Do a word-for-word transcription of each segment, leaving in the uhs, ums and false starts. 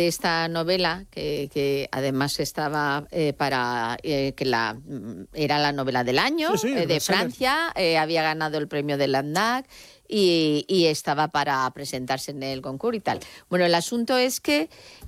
de esta novela, que, que además estaba eh, para eh, que la era la novela del año sí, sí, eh, de Francia, eh, había ganado el premio de Landac y, y estaba para presentarse en el concurso y tal. Bueno, el asunto es que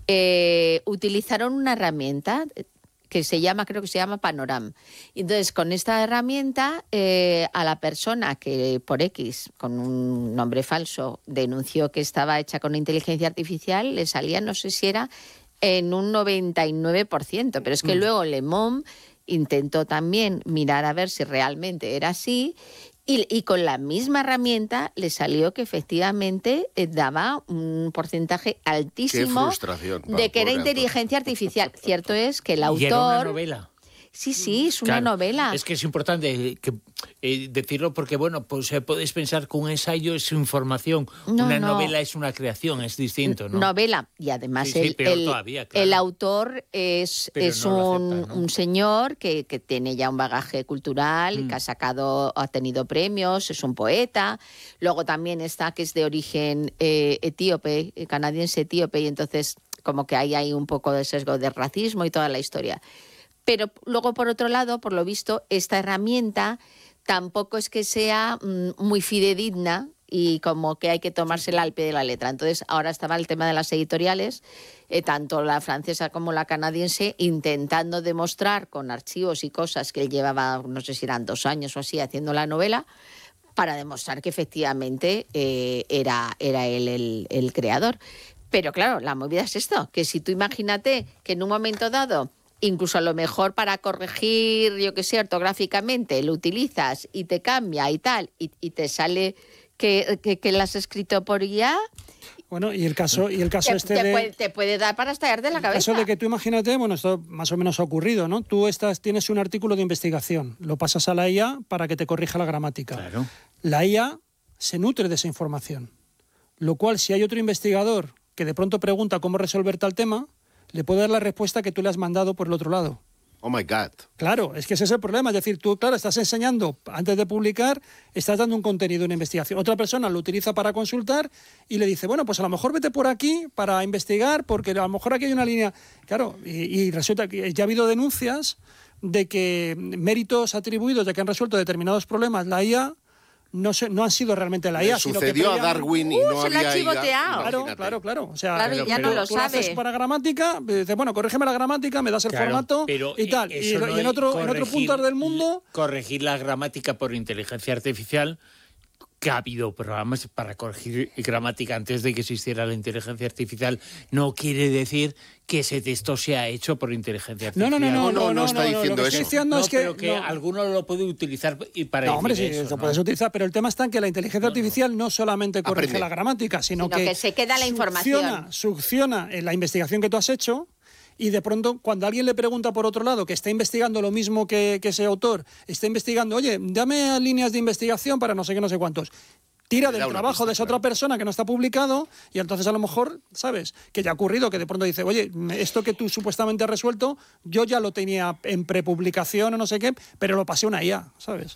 eh, utilizaron una herramienta que se llama, creo que se llama Panoram. Entonces, con esta herramienta, eh, a la persona que por X, con un nombre falso, denunció que estaba hecha con inteligencia artificial, le salía, no sé si era en un noventa y nueve por ciento, pero es que mm. luego Le Monde intentó también mirar a ver si realmente era así. Y, y con la misma herramienta le salió que efectivamente eh, daba un porcentaje altísimo de que era inteligencia artificial. Cierto es que el autor... ¿Y era una novela? Sí, sí, es una claro, novela. Es que es importante que, eh, decirlo porque, bueno, pues eh, podéis pensar que un ensayo es información, no, una no. novela es una creación, es distinto, ¿no? Novela, y además sí, el, sí, peor el, todavía, claro. el autor es, es no un, acepta, ¿no? un señor que, que tiene ya un bagaje cultural, mm. que ha sacado, ha tenido premios, es un poeta. Luego también está que es de origen eh, etíope, canadiense etíope, y entonces como que hay ahí un poco de sesgo de racismo y toda la historia. Pero luego, por otro lado, por lo visto, esta herramienta tampoco es que sea mmm, muy fidedigna y como que hay que tomársela al pie de la letra. Entonces, ahora estaba el tema de las editoriales, eh, tanto la francesa como la canadiense, intentando demostrar con archivos y cosas que él llevaba, no sé si eran dos años o así, haciendo la novela, para demostrar que efectivamente eh, era, era él el, el creador. Pero claro, la movida es esto, que si tú imagínate que en un momento dado... Incluso a lo mejor para corregir, yo qué sé, ortográficamente, lo utilizas y te cambia y tal, y, y te sale que, que, que lo has escrito por I A. Bueno, y el caso, y el caso te, este te de... Puede, te puede dar para estallar de la cabeza. El caso de que tú imagínate, bueno, esto más o menos ha ocurrido, ¿no? Tú estás, tienes un artículo de investigación, lo pasas a la I A para que te corrija la gramática. Claro. La I A se nutre de esa información, lo cual si hay otro investigador que de pronto pregunta cómo resolver tal tema, le puede dar la respuesta que tú le has mandado por el otro lado. Oh, my God. Claro, es que ese es el problema. Es decir, tú, claro, estás enseñando, antes de publicar, estás dando un contenido, una investigación. Otra persona lo utiliza para consultar y le dice, bueno, pues a lo mejor vete por aquí para investigar, porque a lo mejor aquí hay una línea... Claro, y, y resulta que ya ha habido denuncias de que méritos atribuidos de que han resuelto determinados problemas la I A No, se, no han sido realmente la I A, Le sino sucedió que a Darwin y uh, no se había la ha chivoteado. I A. Claro, Imagínate. claro, claro. O sea, claro, pero, ya pero, no lo tú sabe. lo haces para gramática, dices, bueno, corrígeme la gramática, me das el claro, formato y tal. Y, no y en otro, corregir, en otro punto del mundo... Corregir la gramática por inteligencia artificial, que ha habido programas para corregir gramática antes de que existiera la inteligencia artificial, no quiere decir que ese texto sea hecho por inteligencia artificial. No, no, no, no, no, no, no no está no, diciendo no, eso. Diciendo no, es que, pero que no. alguno lo puede utilizar y para No, hombre, sí, eso, lo ¿no? puedes utilizar, pero el tema está en que la inteligencia artificial no, no solamente corrige Aprende. la gramática, sino, sino que, que se queda la información. Succiona, succiona en la investigación que tú has hecho. Y de pronto, cuando alguien le pregunta por otro lado, que está investigando lo mismo que, que ese autor, está investigando, oye, dame líneas de investigación para no sé qué, no sé cuántos, tira del trabajo pista, de esa claro. otra persona que no está publicado y entonces a lo mejor, ¿sabes? Que ya ha ocurrido, que de pronto dice, oye, esto que tú supuestamente has resuelto, yo ya lo tenía en prepublicación o no sé qué, pero lo pasé a una I A, ¿sabes?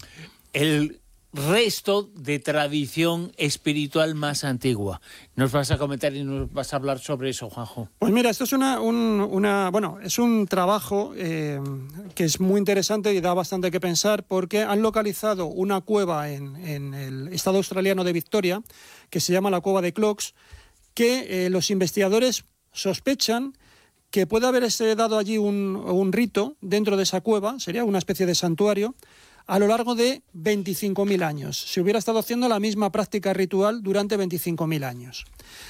El resto de tradición espiritual más antigua. Nos vas a comentar y nos vas a hablar sobre eso, Juanjo. Pues mira, esto es una, un, una bueno, es un trabajo eh, que es muy interesante y da bastante que pensar porque han localizado una cueva en, en el estado australiano de Victoria que se llama la cueva de Clocks, que eh, los investigadores sospechan que puede haberse dado allí un, un rito dentro de esa cueva, sería una especie de santuario, a lo largo de veinticinco mil años. Se hubiera estado haciendo la misma práctica ritual durante veinticinco mil años.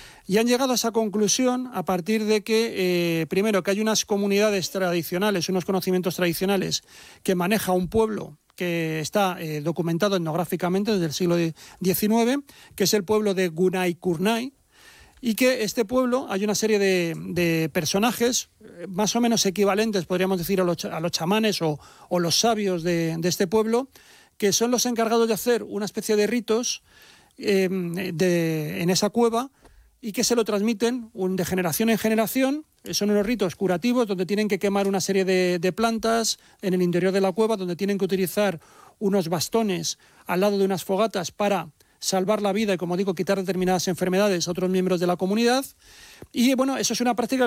Y han llegado a esa conclusión a partir de que, eh, primero, que hay unas comunidades tradicionales, unos conocimientos tradicionales que maneja un pueblo que está eh, documentado etnográficamente desde el siglo diecinueve, que es el pueblo de Gunai Kurnai, y que este pueblo hay una serie de, de personajes más o menos equivalentes, podríamos decir, a los, a los chamanes o, o los sabios de, de este pueblo, que son los encargados de hacer una especie de ritos eh, de, en esa cueva y que se lo transmiten un, de generación en generación. Son unos ritos curativos donde tienen que quemar una serie de, de plantas en el interior de la cueva, donde tienen que utilizar unos bastones al lado de unas fogatas para salvar la vida y, como digo, quitar determinadas enfermedades a otros miembros de la comunidad. Y bueno, eso es una práctica